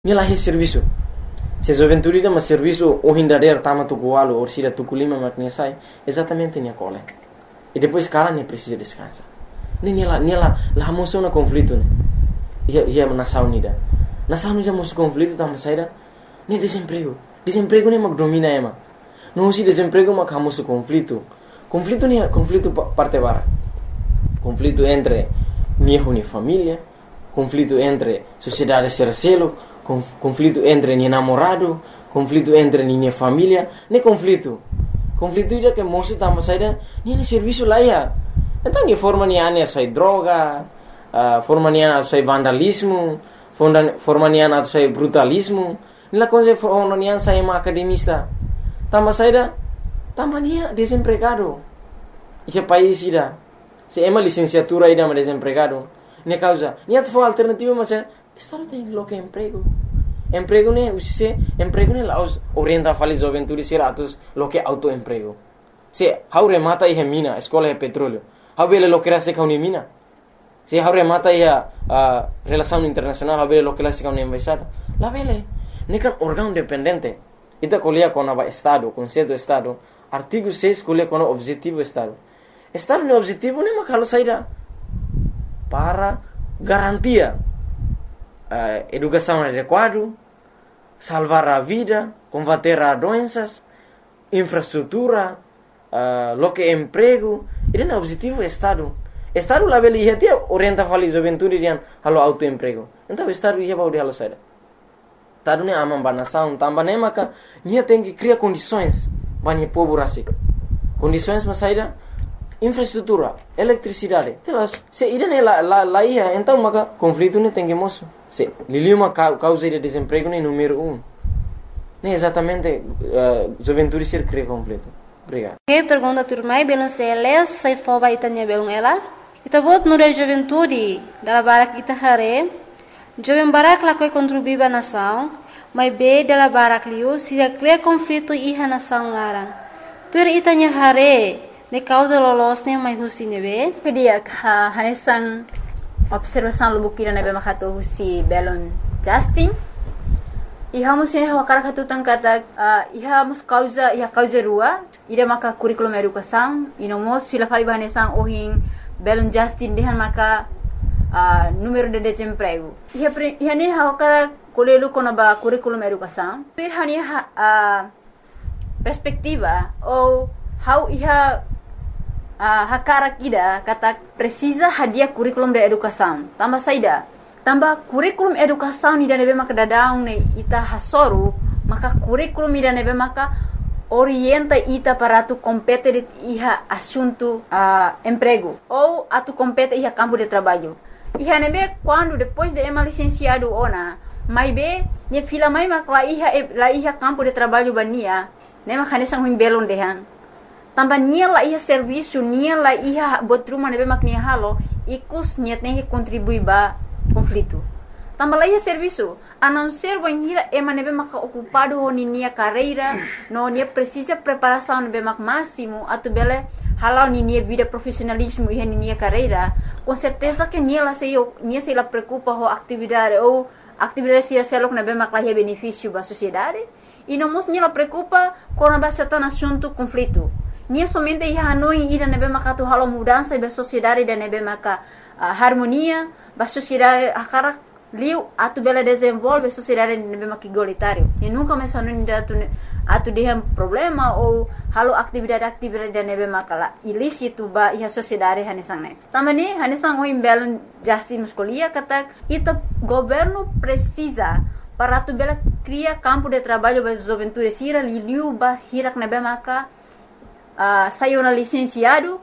Nilahi serviço. Se Juventude dá serviço o hindader tama tu coalo ou se tu culima maknya sai, exatamente nia cole. E depois cara nem precisa descansar. Nila lá mostrou um conflito, né? Ia nação unida. Nação unida mostrou conflito tama saída. Nem desemprego. Desemprego nem mag domina ema. Não se desemprego mag hamoso conflito. Conflito nem conflito parte bara. Conflito entre nia família, conflito entre sociedade sercelo, conflito entre nia namorado, conflito entre nia família, nem conflito. Conflito dia que moço tama saída, nia serviço lá ya. Então nia forma nia ane sai droga, forma nia sai vandalismo, forma nia sai brutalismo. Nila coisa forma nia sai uma academista. Tama saída, tama nia desempregado. Esse país ida. Se ema licenciatura ida mas desempregado. Nia causa, nia tu alternativa mas Estado tem lo que emprego. Emprego ne usise emprego ne laos orienta fali Juventude seratos lo que autoemprego. Se haure mata e mina, escola é petróleo. Haure lo que rase kauni mina. Se haure mata e relação internacional, haure lo que rase kauni embaixada. La vele, nekan órgão dependente. Ita colia com o Estado, conceito Estado. Artigo 6 colia com o objetivo Estado. Estado no objetivo ne makalo saída para garantia educação adequada, salvar a vida, combater as doenças, infraestrutura, lo que é emprego. Esse é o objetivo do Estado. O Estado lá ele ia ter orienta a Juventude e halo autoemprego. Então o Estado ia para o sair. Estado nem ama a nação, também nem maca, ia tem que criar condições para o povo assim. Condições para sair infraestrutura, eletricidade. Se irem lá ia, então maca conflito nem tem que moço. Se lili uma causa de desemprego nem número 1. Nem exatamente Juventude ser cria conflito. Obrigado. Que pergunta turma, belum seles, sai foba itanya belum ela. Ita bot no da Juventude, dalla barak ita hare. Jovem barak la koi contribuir ba nação, mas be dalla barak liu se cria conflito iha nação larang. Tur itanya hare, ne causa lolos ne mai husi nebe. Kedia hanesan observação lubukira nebe makato husi belon Justin. Iha musine hawakara katutan kata iha mus causa rua ida maka curriculum educação inomos fila fali bahanesan ohin belon Justin dehan maka número de desemprego. Iha ni hawakara kolelu kono ba curriculum educação. Iha ni perspectiva ou how iha hakara kida kata precisa hadiah curriculum de educação. Tambah saida. Tambah curriculum educação ni nebe maka dadaung ne ita hasoru, maka curriculum ni nebe maka orienta ita para tu compete iha assunto emprego ou atu compete iha campo de trabalho. Iha nebe quando depois de ema licenciado ona, mai be ni fila mai maka la iha campo de trabalho bania, ne maka nesang huim belon dehan. Tambah nia la iha serviço, nia la iha botruma nebe mak nia halo, ikus niat ne contribui ba conflito. Tambah la iha serviço, a não ser banhira ema nebe mak ocupado ho ni nia carreira, no nia precisa preparação nebe mak máximo, atu bele halau ni nia vida profissionalismo iha ni nia carreira, com certeza que nia se la preocupa ho atividade ou atividade se selok nebe mak la iha benefício ba sociedade, e não mos nia la preocupa com ba certain assunto conflito. Nia somente ia hanoi ida nebe maka tu halo mudança ba sociedade da nebe maka harmonia ba sociedade akara liu atu bela desenvolve sociedade nebe maka igualitário. E nunca mais hanoi atu dehem problema ou halo atividade da nebe maka la ilícito ba ia sociedade hanesang ne. Tamani hanesang o imbelon Justin Muscolia kata ita governo precisa para tu bela criar campo de trabalho ba Juventude sira liu ba hirak nebe maka saiu na licenciada,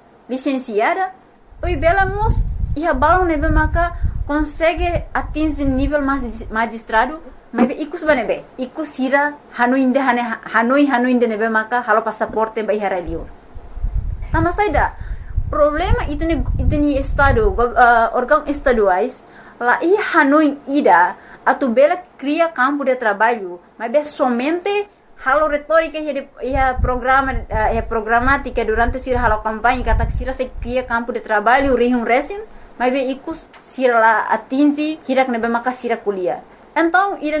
e bela mos ia balão nebe maka consegue atingir nível magistrado, mas ikus banebe, ikus hira hanoi inde nebe maka halo passaporte ba ihara liur. Tambah saida problema itni estado órgão estaduais lá ia hanoi ida atu bela cria campo de trabalho, mas be somente halo retórica ia programática durante sira halo campanha kata sira se cria campo de trabalho rihum resim mas be ikus sira la atingi hirak nebe maka sira kuliah Então, ida